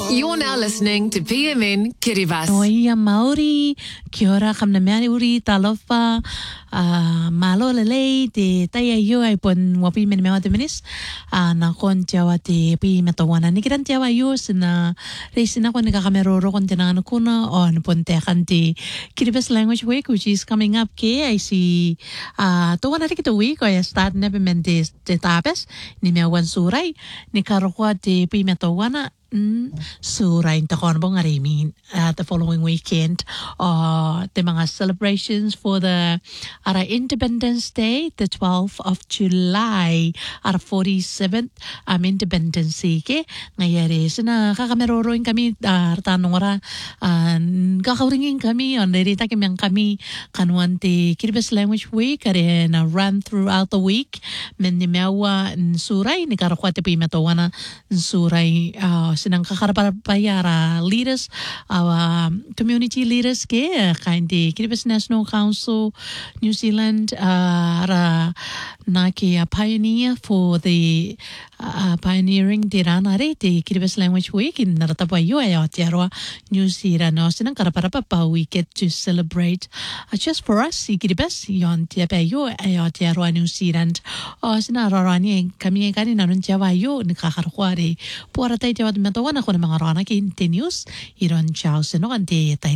You're now listening to PMN Kiribati. Noia Maori, kia ora, kamna mea uri, talofa, malo lelei, te taia iu ai pon wapi mene mea te menis, na kon tiawa te pi metawana. Nikiran tiawa iu sina reisina kon nika kameroro kon te nangana kuna, o pon te akan te Kiribati Language Week, which is coming up ke, I see, tawana riki te week, o ya start nepe men te tapes, ni mea wan surai, ni karokoa te pi metawana, surai ta kon bong arimi the following weekend the mga celebrations for the our Independence Day, the 12th of July, our 47th Independence ke ngayari sina kakameroroin kami tanong ora kakauringin kami on derita kami kanuan te Kiribati Language Week kare na run throughout the week men ni mewa surai ni karakwate pi metawana surai sinang kakarapayara leaders, our community leaders ke kind the Kiribati National Council, New Zealand, na ke a pioneer for the pioneering the ranare the Kiribati Language Week in Naratapayo Aotearoa, New Zealand. No sinang karaparapapa we get to celebrate just for us Kiribati yon tiapayo Aotearoa, New Zealand. O sinararani kami kani nanun tiawayo ni kakarkware puara tai tiawat metawana ko na mga rana ke news iron chao sino kan te